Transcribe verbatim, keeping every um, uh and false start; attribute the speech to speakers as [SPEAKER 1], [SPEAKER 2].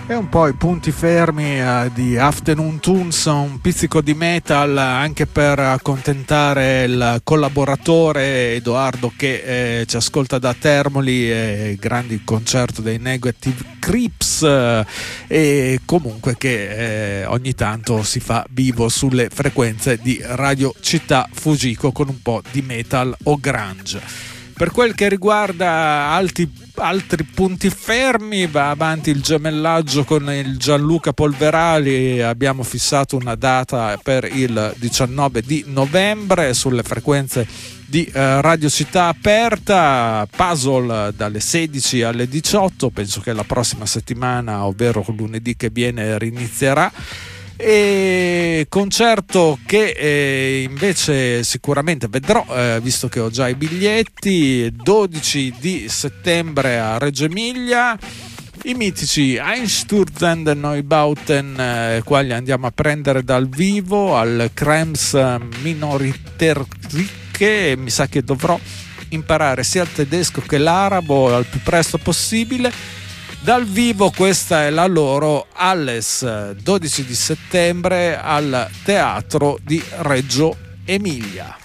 [SPEAKER 1] E un po' i punti fermi uh, di Afternoon Tunes, un pizzico di metal anche per accontentare il collaboratore Edoardo che eh, ci ascolta da Termoli, e grandi concerto dei Negative Creeps, eh, e comunque che eh, ogni tanto si fa vivo sulle frequenze di Radio Città Fujiko con un po' di metal o grunge. Per quel che riguarda alti altri punti fermi, va avanti il gemellaggio con il Gianluca Polverali. Abbiamo fissato una data per il diciannove di novembre sulle frequenze di eh, Radio Città Aperta. Puzzle dalle sedici alle diciotto, penso che la prossima settimana, ovvero lunedì che viene, rinizierà. E concerto che eh, invece sicuramente vedrò, eh, visto che ho già i biglietti, dodici di settembre a Reggio Emilia, i mitici Einstürzende Neubauten, eh, qua li andiamo a prendere dal vivo al Krems Minoriterricke. Mi sa che dovrò imparare sia il tedesco che l'arabo al più presto possibile. Dal vivo questa è la loro Alles, dodici di settembre al Teatro di Reggio Emilia.